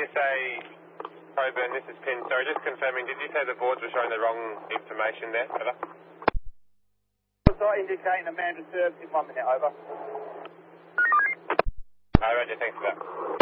say, Coburn, this is Pin. Sorry, just confirming, did you say the boards were showing the wrong information there, fella? Site indicating a man reserved in 1 minute, over. Roger, thanks for that.